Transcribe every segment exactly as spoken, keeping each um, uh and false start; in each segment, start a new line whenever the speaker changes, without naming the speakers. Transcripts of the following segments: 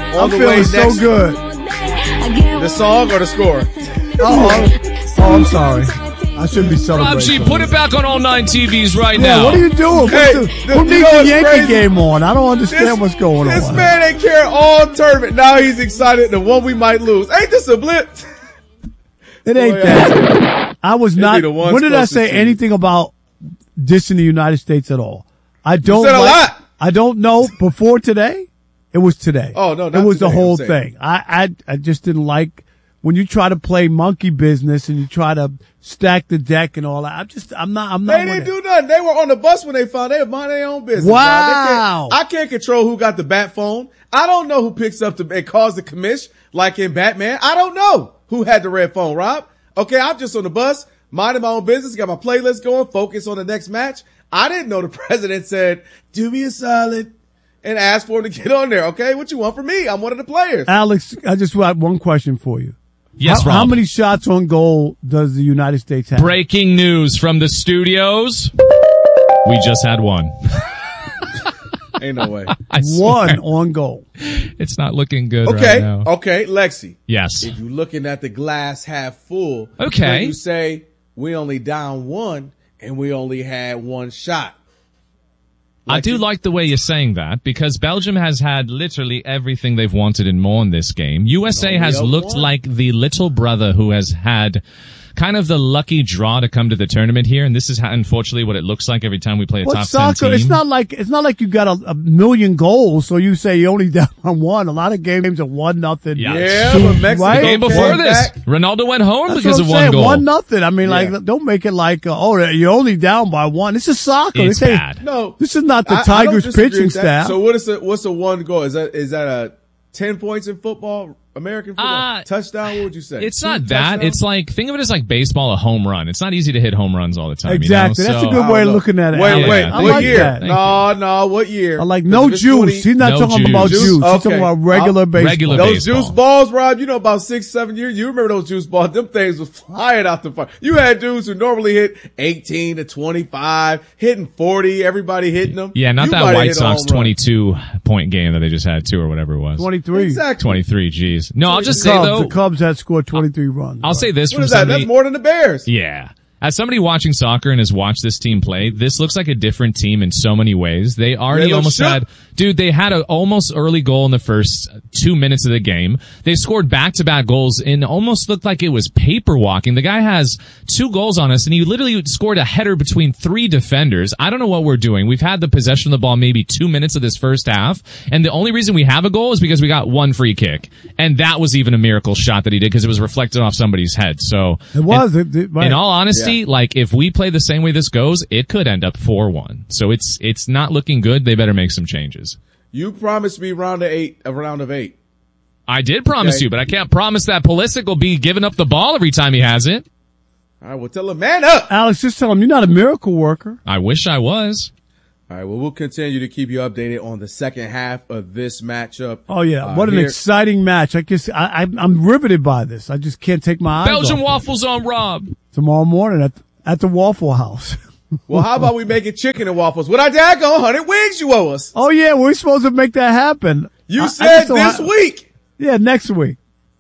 I'm feeling so good.
The song or the score?
Oh, oh, I'm sorry. I shouldn't be celebrating.
Rob G, put it back on all nine T Vs right
yeah,
now.
What are you doing?
Hey,
the,
the,
who needs
know
the Yankee
crazy?
game on? I don't understand
this,
what's going
this
on.
This man ain't care all tournament. Now he's excited the one we might lose. Ain't this a blip?
It ain't
Boy,
that. I was
It'd
not.
be the ones
When did I
closest
say
to you.
anything about dissing the United States at all? I don't.
You said a
like,
lot.
I don't know. Before today, it was today.
Oh, no,
it
not
was
today,
the whole
I'm saying.
thing. I, I I just didn't like when you try to play monkey business and you try to stack the deck and all that. I'm just. I'm not. I'm not.
They didn't
with
do
it.
nothing. They were on the bus when they found they were minding their own business.
Wow.
They can't, I can't control who got the bat phone. I don't know who picks up the and calls the commish like in Batman. I don't know who had the red phone, Rob. Okay, I'm just on the bus, minding my own business, got my playlist going, focus on the next match. I didn't know the president said, do me a solid, and asked for him to get on there. Okay, what you want from me? I'm one of the players.
Alex, I just have one question for you.
Yes,
how,
Rob.
how many shots on goal does the United States have?
Breaking news from the studios. We just had one.
Ain't no way.
I swear.
One on goal.
It's not looking good
Okay,
right now.
okay, Lexi.
Yes.
If you're looking at the glass half full,
Okay.
when you say we only down one and we only had one shot.
I do like the way you're saying that because Belgium has had literally everything they've wanted and more in this game. U S A
Only
has
a
looked
one.
like the little brother who has had kind of the lucky draw to come to the tournament here, and this is how, unfortunately what it looks like every time we play a
But
top
soccer,
ten team.
it's not like it's not like you got a, a million goals, so you say you only down on one. A lot of games are one nothing.
Yeah.
Yeah, but Mexico
Right?
The game before
came
this,
back.
Ronaldo went home
That's
because
what
of
I'm
one
saying.
goal.
One nothing. I mean,
Yeah.
like, don't make it like, uh, oh, you're only down by one. This is soccer.
It's
This ain't-
bad.
No,
This is not the
I- I don't
Tigers
disagree
pitching
with that.
staff.
So what is a, what's a one goal? Is that, is that a ten points in football? American football?
Uh,
Touchdown? What would you say?
It's
Two
not that.
touchdowns?
It's like, think of it as like baseball, a home run. It's not easy to hit home runs all the time.
Exactly.
You know?
That's
So-
a good
I
way
don't
of
know.
looking at it.
Wait,
Alex.
wait.
Yeah.
I
What
like
year?
that.
No, no. What year?
I like
Because
no
if it's
juice.
twenty
He's not
No
talking
juice.
about juice. He's
Okay.
talking about regular
I'll-
baseball.
regular
Those
baseball.
juice balls, Rob, you know about six, seven years. You remember those juice balls? Them things was flying out the park. You had dudes who normally hit eighteen to twenty-five, hitting forty, everybody hitting them.
Yeah, not
You
that
might have
White
hit a
Sox
home run.
twenty-two point game that they just had too or whatever it was.
twenty-three.
Exactly.
twenty-three, geez. No, I'll just
The
say
Cubs,
though,
the Cubs had scored twenty-three runs.
I'll say this
What
from
is that?
somebody.
That's more than the Bears.
Yeah. As somebody watching soccer and has watched this team play, this looks like a different team in so many ways. They already
They look
almost
shook.
had, dude, they had an almost early goal in the first two minutes of the game. They scored back-to-back goals and almost looked like it was paper walking. The guy has two goals on us and he literally scored a header between three defenders. I don't know what we're doing. We've had the possession of the ball maybe two minutes of this first half. And the only reason we have a goal is because we got one free kick. And that was even a miracle shot that he did because it was reflected off somebody's head. So
It was. It, it, right.
in all honesty,
Yeah.
like if we play the same way this goes, it could end up four one. So it's it's not looking good. They better make some changes.
You promised me round of eight, a round of eight.
I did promise
Okay.
you, but I can't promise that Pulisic will be giving up the ball every time he has it.
All right, well, tell him, man up.
Alex, just tell him you're not a miracle worker.
I wish I was.
All right, well, we'll continue to keep you updated on the second half of this matchup.
Oh yeah,
Uh,
what an
here-
exciting match! I guess I, I, I'm riveted by this. I just can't take my eyes
Belgian
off
waffles on Rob.
it. Tomorrow morning at at the Waffle House.
Well, how about we make it chicken and waffles? With our dad go, one hundred wings you owe us.
Oh yeah, we're supposed to make that happen.
You
I- I
said
just don't
this
ha-
week.
Yeah, next week.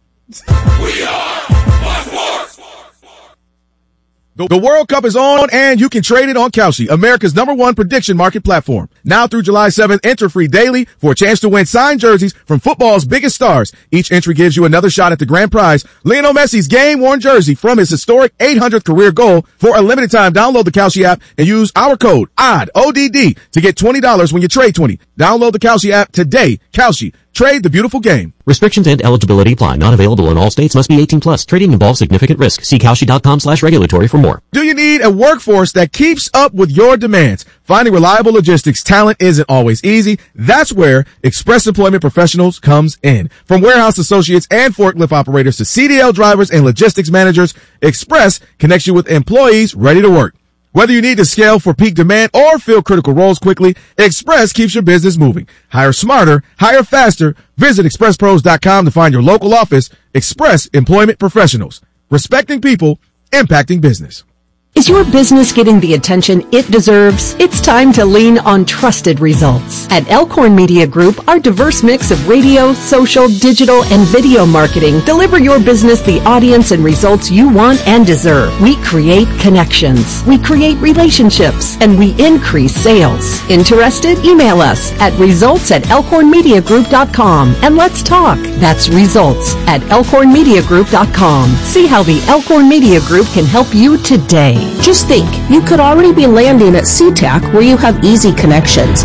The, the World Cup is on and you can trade it on Kalshi, America's number one prediction market platform. Now through July seventh, enter free daily for a chance to win signed jerseys from football's biggest stars. Each entry gives you another shot at the grand prize, Lionel Messi's game-worn jersey from his historic eight hundredth career goal. For a limited time, download the Kalshi app and use our code O D D, O D D, to get twenty dollars when you trade twenty. Download the Kalshi app today. Kalshi. Trade the beautiful game.
Restrictions and eligibility apply. Not available in all states. Must be eighteen plus. Trading involves significant risk. See Kalshi.com slash regulatory for more.
Do you need a workforce that keeps up with your demands? Finding reliable logistics talent isn't always easy. That's where Express Employment Professionals comes in. From warehouse associates and forklift operators to C D L drivers and logistics managers, Express connects you with employees ready to work. Whether you need to scale for peak demand or fill critical roles quickly, Express keeps your business moving. Hire smarter, hire faster. Visit express pros dot com to find your local office. Express Employment Professionals. Respecting people, impacting business.
Is your business getting the attention it deserves? It's time to lean on trusted results. At Elkhorn Media Group, our diverse mix of radio, social, digital, and video marketing deliver your business the audience and results you want and deserve. We create connections, we create relationships, and we increase sales. Interested? Email us at results at elkhorn media group dot com and let's talk. That's results at elkhorn media group dot com. See how the Elkhorn Media Group can help you today.
Just think, you could already be landing at SeaTac where you have easy connections.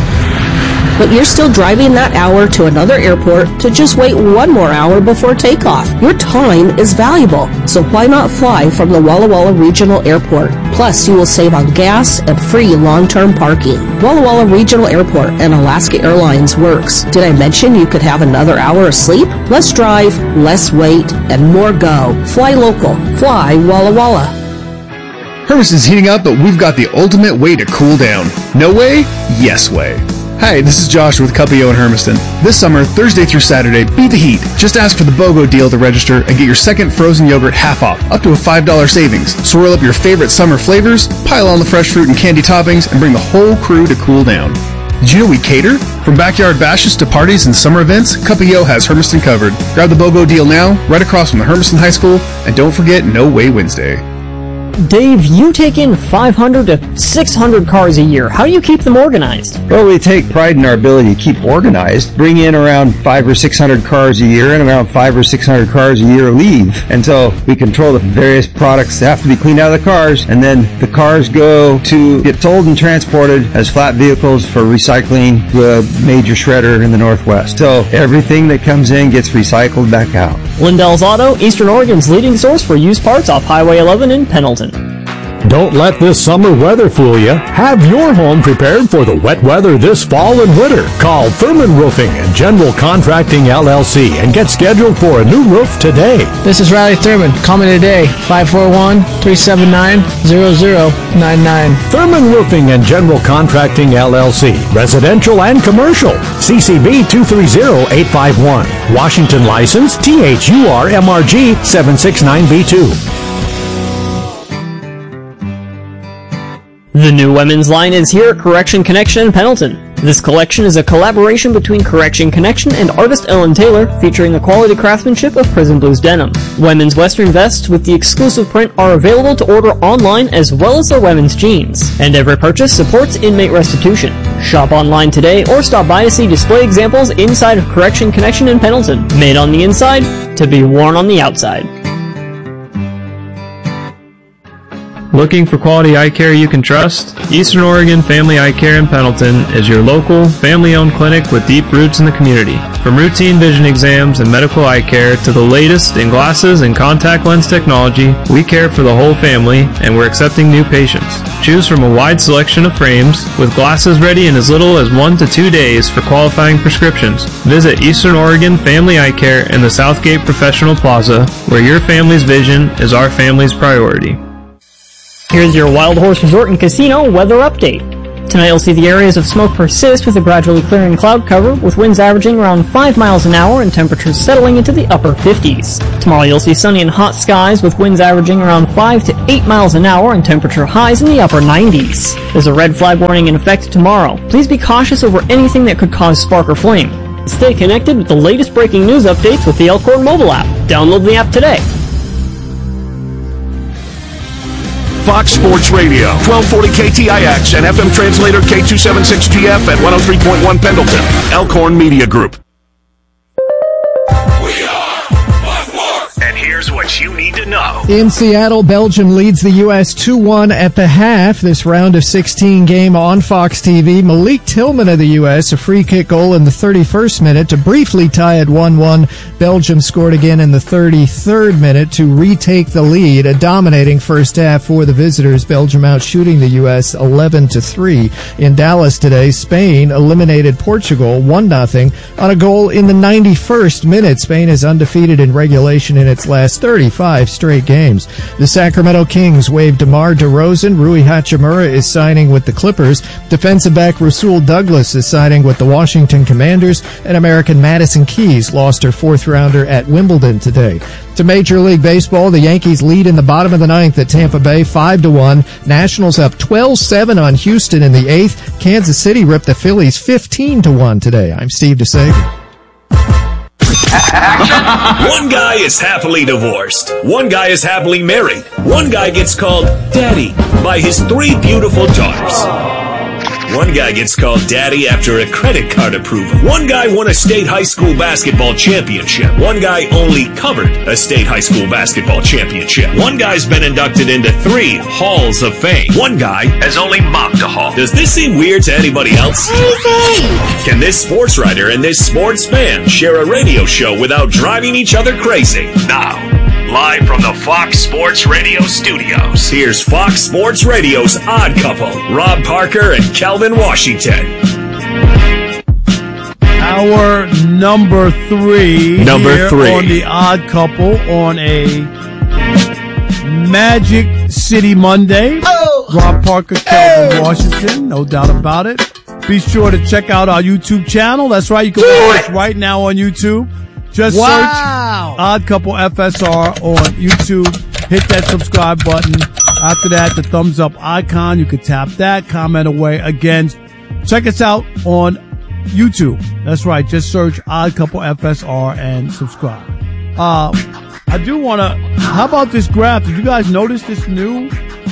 But you're still driving that hour to another airport to just wait one more hour before takeoff. Your time is valuable, so why not fly from the Walla Walla Regional Airport? Plus, you will save on gas and free long-term parking. Walla Walla Regional Airport and Alaska Airlines works. Did I mention you could have another hour of sleep? Less drive, less wait, and more go. Fly local. Fly Walla Walla.
Hermiston's heating up, but we've got the ultimate way to cool down. No way? Yes way. Hi, this is Josh with Cuppio in Hermiston. This summer, Thursday through Saturday, beat the heat. Just ask for the BOGO deal to register and get your second frozen yogurt half off, up to a five dollars savings. Swirl up your favorite summer flavors, pile on the fresh fruit and candy toppings, and bring the whole crew to cool down. Did you know we cater? From backyard bashes to parties and summer events, Cuppio has Hermiston covered. Grab the BOGO deal now, right across from the Hermiston High School, and don't forget No Way Wednesday.
Dave, you take in five hundred to six hundred cars a year. How do you keep them organized?
Well, we take pride in our ability to keep organized. Bring in around five or six hundred cars a year, and around five or six hundred cars a year leave. And so we control the various products that have to be cleaned out of the cars, and then the cars go to get sold and transported as flat vehicles for recycling to a major shredder in the Northwest. So everything that comes in gets recycled back out.
Lindell's Auto, Eastern Oregon's leading source for used parts off Highway eleven in Pendleton.
Don't let this summer weather fool you. Have your home prepared for the wet weather this fall and winter. Call Thurman Roofing and General Contracting L L C and get scheduled for a new roof today.
This is Riley Thurman. Call me today, five four one, three seven nine, zero zero nine nine.
Thurman Roofing and General Contracting L L C. Residential and commercial. C C B two three zero eight five one. Washington license T H U R M R G seven six nine B two.
The new women's line is here at Correction Connection in Pendleton. This collection is a collaboration between Correction Connection and artist Ellen Taylor, featuring the quality craftsmanship of Prison Blues denim. Women's western vests with the exclusive print are available to order online, as well as their women's jeans. And every purchase supports inmate restitution. Shop online today or stop by to see display examples inside of Correction Connection in Pendleton. Made on the inside, to be worn on the outside.
Looking for quality eye care you can trust? Eastern Oregon Family Eye Care in Pendleton is your local, family-owned clinic with deep roots in the community. From routine vision exams and medical eye care to the latest in glasses and contact lens technology, we care for the whole family, and we're accepting new patients. Choose from a wide selection of frames, with glasses ready in as little as one to two days for qualifying prescriptions. Visit Eastern Oregon Family Eye Care in the Southgate Professional Plaza, where your family's vision is our family's priority.
Here's your Wild Horse Resort and Casino weather update. Tonight you'll see the areas of smoke persist with a gradually clearing cloud cover, with winds averaging around five miles an hour and temperatures settling into the upper fifties. Tomorrow you'll see sunny and hot skies with winds averaging around five to eight miles an hour and temperature highs in the upper nineties. There's a red flag warning in effect tomorrow. Please be cautious over anything that could cause spark or flame. Stay connected with the latest breaking news updates with the Elkhorn mobile app. Download the app today.
Fox Sports Radio, twelve forty K T I X and F M translator K two seventy-six G F at one oh three point one Pendleton. Elkhorn Media Group.
We are Buckmore. And here's what you need to know.
In Seattle, Belgium leads the U S two one at the half. This round of sixteen game on Fox T V. Malik Tillman of the U S, a free kick goal in the thirty-first minute to briefly tie at one one. Belgium scored again in the thirty-third minute to retake the lead. A dominating first half for the visitors. Belgium out shooting the U S eleven to three. In Dallas today, Spain eliminated Portugal one nothing on a goal in the ninety-first minute. Spain is undefeated in regulation in its last last thirty-five straight games. The Sacramento Kings waived DeMar DeRozan. Rui Hachimura is signing with the Clippers. Defensive back Rasul Douglas is signing with the Washington Commanders. And American Madison Keys lost her fourth rounder at Wimbledon today. To Major League Baseball, the Yankees lead in the bottom of the ninth at Tampa Bay, five to one. Nationals up twelve seven on Houston in the eighth. Kansas City ripped the Phillies fifteen to one today. I'm Steve DeSager.
One guy is happily divorced. One guy is happily married. One guy gets called daddy by his three beautiful daughters. One guy gets called daddy after a credit card approval. One guy won a state high school basketball championship. One guy only covered a state high school basketball championship. One guy's been inducted into three halls of fame. One guy has only mopped a hall. Does this seem weird to anybody else? Can this sports writer and this sports fan share a radio show without driving each other crazy? Now, live from the Fox Sports Radio studios, here's Fox Sports Radio's Odd Couple, Rob Parker and Kelvin Washington.
Our number three.
Number
here
three.
On the Odd Couple on a Magic City Monday. Oh. Rob Parker, Kelvin oh. Washington, no doubt about it. Be sure to check out our YouTube channel. That's right, you can watch us right now on YouTube. Just wow. search Odd Couple F S R on YouTube. Hit that subscribe button. After that, the thumbs up icon. You can tap that, comment away. Again, check us out on YouTube. That's right. Just search Odd Couple F S R and subscribe. Uh, I do want to, how about this graph? Did you guys notice this new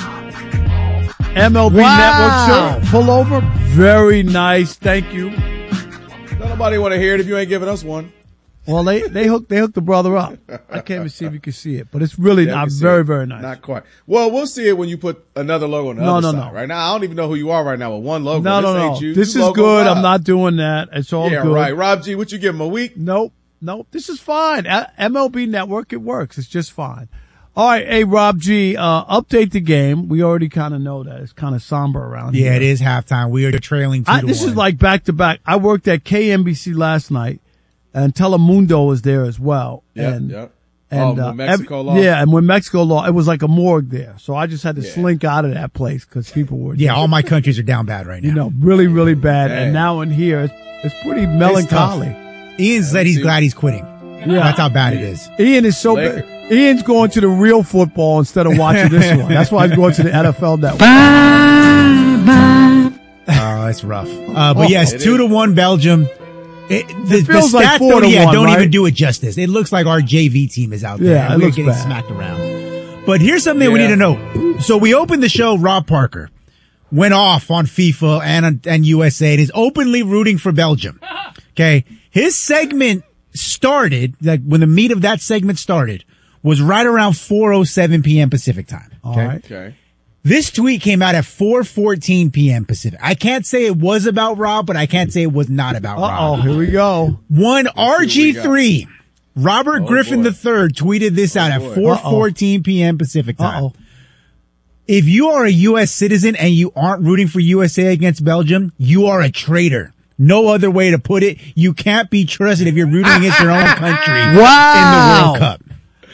M L B
wow.
Network show? Pull over. Very nice. Thank you.
Don't nobody want to hear it if you ain't giving us one.
Well, they, they hooked, they hooked the brother up. I can't even see if you can see it, but it's really
yeah,
not very,
it.
very nice.
Not quite. Well, we'll see it when you put another logo on the
no,
other
no,
side.
No.
Right now, I don't even know who you are right now with one logo.
No,
this
no, no.
Ain't you.
This,
this
is good.
Rob.
I'm not doing that. It's all
yeah,
good.
right. Rob G, what you give him, a week?
Nope. Nope. This is fine. A- M L B Network, it works. It's just fine. All right. Hey, Rob G, uh, update the game. We already kind of know that. It's kind of somber around
yeah,
here.
Yeah, it is halftime. We are trailing two
I,
to
This
one.
is like back to back. I worked at K M B C last night. And Telemundo was there as well.
Yeah,
and,
yeah.
And,
oh,
uh,
when Mexico
every,
lost?
Yeah, and when Mexico lost, it was like a morgue there. So I just had to
yeah.
slink out of that place because people were.
Yeah, all my countries are down bad right now.
You know, really, really bad.
Dang.
And now in here, it's, it's pretty melancholy.
It's Ian said he's glad he's quitting. Yeah. That's how bad it is.
Ian is so bad. Ian's going to the real football instead of watching this one. That's why he's going to the N F L Network.
Bye, bye. Oh, that's rough. Uh, but oh, yes, two is. to one Belgium. It, the,
it feels
the stats
like four
don't,
to
yeah,
one,
don't
right?
even do it justice. It looks like our J V team is out there.
Yeah,
and
it
we're
looks
getting
bad.
smacked around. But here's something
yeah.
we need to know. So we opened the show, Rob Parker went off on FIFA and, and U S A and is openly rooting for Belgium. Okay. His segment started, like when the meat of that segment started, was right around four oh seven p.m. Pacific time. Okay.
All right.
Okay.
This tweet came out at four fourteen p.m. Pacific. I can't say it was about Rob, but I can't say it was not about
Uh-oh,
Rob.
Oh, here we go.
One R G three, Robert
oh,
Griffin
boy.
the third tweeted this
oh,
out
boy.
at four fourteen p.m. Pacific time.
Uh-oh.
If you are a U S citizen and you aren't rooting for U S A against Belgium, you are a traitor. No other way to put it. You can't be trusted if you're rooting against your own country
wow.
in the World Cup.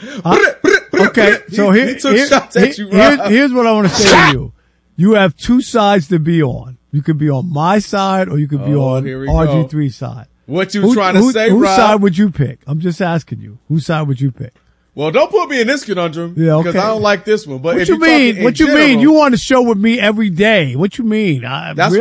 Uh, okay, so here,
he, he took
here,
shots
here,
at you,
here's,
Rob.
here's what I want to say to you. You have two sides to be on. You could be on my side or you could be
Oh,
on
here we
R G
go.
three's side.
What you
Who-
trying to
who-
say,
Whose
Rob?
side would you pick? I'm just asking you. Whose side would you pick?
Well, don't put me in this conundrum
Yeah, okay.
because I don't like this one. But
What
if
you
you're talking
mean?
in
What you
general,
mean? You on the show with me every day. What you mean? I,
That's